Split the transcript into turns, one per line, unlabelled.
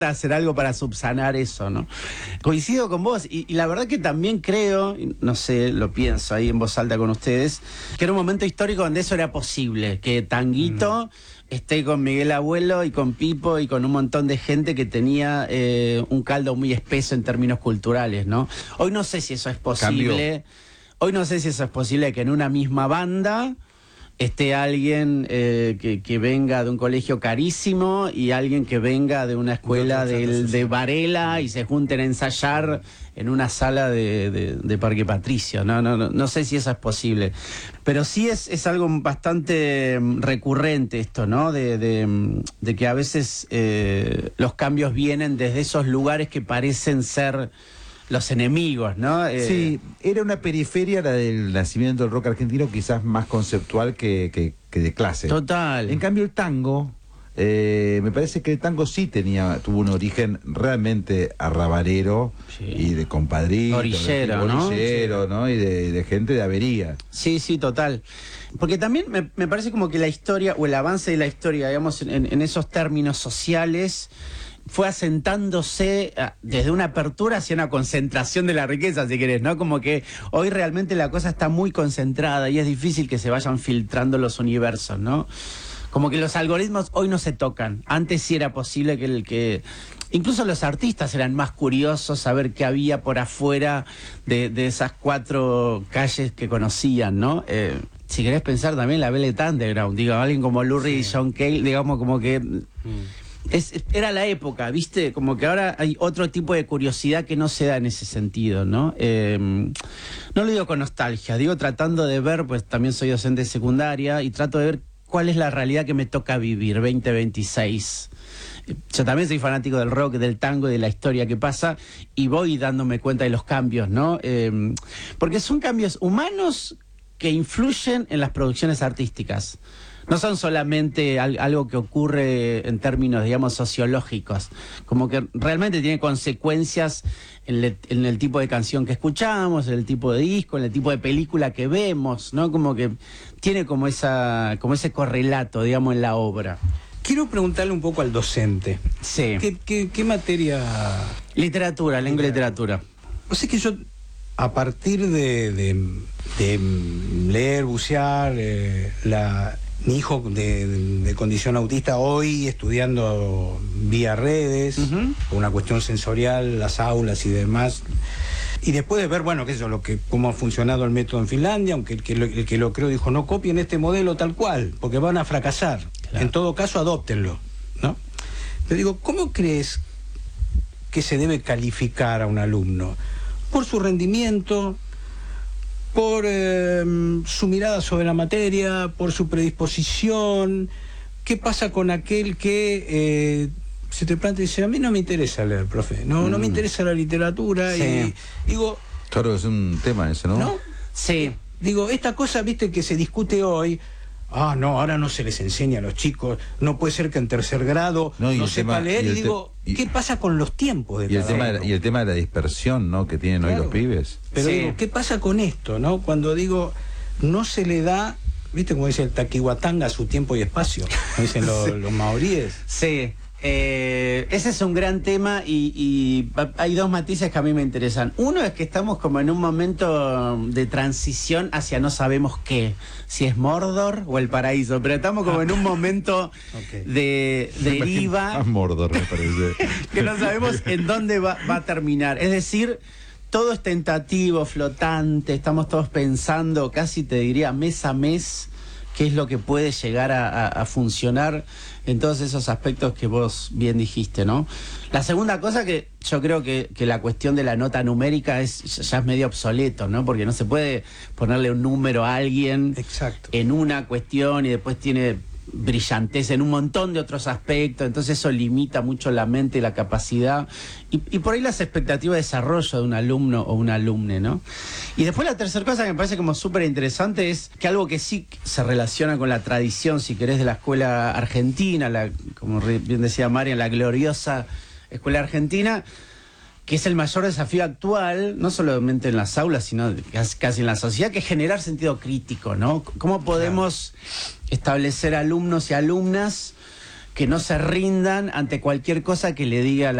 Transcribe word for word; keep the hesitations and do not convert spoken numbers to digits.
hacer algo para subsanar eso, ¿no? Coincido con vos y, y la verdad que también creo, no sé, lo pienso ahí en voz alta con ustedes, que era un momento histórico donde eso era posible, que Tanguito mm. esté con Miguel Abuelo y con Pipo y con un montón de gente que tenía eh, un caldo muy espeso en términos culturales, ¿no? Hoy no sé si eso es posible. Cambió. Hoy no sé si eso es posible que en una misma banda esté alguien eh, que, que venga de un colegio carísimo y alguien que venga de una escuela de, de Varela y se junten a ensayar en una sala de, de, de Parque Patricio. No, no, no, no sé si eso es posible. Pero sí es, es algo bastante recurrente esto, ¿no? De, de, de que a veces eh, los cambios vienen desde esos lugares que parecen ser los enemigos, ¿no? Eh...
Sí, era una periferia la del nacimiento del rock argentino, quizás más conceptual que, que, que de clase.
Total.
En cambio el tango, eh, me parece que el tango sí tenía, tuvo un origen realmente arrabalero, sí, y de compadrito,
orillero,
de,
¿no?
orillero, ¿no? Y de, de gente de avería.
Sí, sí, total. Porque también me, me parece como que la historia, o el avance de la historia, digamos, en, en esos términos sociales, fue asentándose desde una apertura hacia una concentración de la riqueza, si querés, ¿no? Como que hoy realmente la cosa está muy concentrada y es difícil que se vayan filtrando los universos, ¿no? Como que los algoritmos hoy no se tocan. Antes sí era posible que el que... Incluso los artistas eran más curiosos saber qué había por afuera de, de esas cuatro calles que conocían, ¿no? Eh, si querés pensar también la Velvet Underground, digo, alguien como Lou Reed, sí, John Cale, digamos como que... Mm. Es, era la época, ¿viste? Como que ahora hay otro tipo de curiosidad que no se da en ese sentido, ¿no? Eh, no lo digo con nostalgia, digo tratando de ver, pues también soy docente de secundaria y trato de ver cuál es la realidad que me toca vivir, veinte veintiséis. Yo también soy fanático del rock, del tango y de la historia que pasa y voy dándome cuenta de los cambios, ¿no? Eh, porque son cambios humanos que influyen en las producciones artísticas. No son solamente al, algo que ocurre en términos, digamos, sociológicos, como que realmente tiene consecuencias en, le, en el tipo de canción que escuchamos, en el tipo de disco, en el tipo de película que vemos, ¿no? Como que tiene como esa, como ese correlato, digamos, en la obra.
Quiero preguntarle un poco al docente.
Sí.
¿Qué, qué, qué materia?
Literatura, lengua y literatura.
O sea que yo, a partir de, de, de leer, bucear, eh, la... Mi hijo de, de, de condición autista hoy estudiando vía redes, uh-huh, por una cuestión sensorial, las aulas y demás. Y después de ver, bueno, qué sé yo, lo que, cómo ha funcionado el método en Finlandia, aunque el que lo, el que lo creó dijo, no copien este modelo tal cual, porque van a fracasar. Claro. En todo caso, adóptenlo, ¿no? Te digo, ¿cómo crees que se debe calificar a un alumno? ¿Por su rendimiento? Por eh, su mirada sobre la materia, por su predisposición? ¿Qué pasa con aquel que eh, se te plantea y dice, a mí no me interesa leer, profe, no, mm. no me interesa la literatura? Sí. Y digo...
Claro, es un tema ese, ¿no?
¿No?
Sí.
Digo, esta cosa, viste, que se discute hoy... Ah, no, ahora no se les enseña a los chicos, no puede ser que en tercer grado no, no sepa tema, leer, y, y digo, y, ¿qué pasa con los tiempos de
y el tema de, Y el tema de la dispersión, ¿no?, que tienen, claro, hoy los pibes.
Pero
sí,
digo, ¿qué pasa con esto, no? Cuando digo, no se le da, ¿viste como dice el taquihuatanga, su tiempo y espacio? Como dicen los, sí, los maoríes.
Sí. Eh, ese es un gran tema y, y hay dos matices que a mí me interesan. Uno es que estamos como en un momento de transición hacia no sabemos qué, si es Mordor o el paraíso, pero estamos como en un momento okay, de deriva.
Más Mordor, me parece.
Que no sabemos en dónde va, va a terminar. Es decir, todo es tentativo, flotante, estamos todos pensando, casi te diría mes a mes, qué es lo que puede llegar a, a, a funcionar en todos esos aspectos que vos bien dijiste, ¿no? La segunda cosa que yo creo que, que la cuestión de la nota numérica es ya es medio obsoleto, ¿no? Porque no se puede ponerle un número a alguien, exacto, en una cuestión y después tiene brillantez en un montón de otros aspectos, entonces eso limita mucho la mente y la capacidad y, y por ahí las expectativas de desarrollo de un alumno o una alumne, ¿no? Y después la tercera cosa que me parece como súper interesante es que algo que sí se relaciona con la tradición, si querés, de la escuela argentina, la, como bien decía Marian, la gloriosa escuela argentina, que es el mayor desafío actual, no solamente en las aulas, sino casi, casi en la sociedad, que es generar sentido crítico, ¿no? ¿Cómo podemos, claro, establecer alumnos y alumnas que que no se rindan ante cualquier cosa que le diga la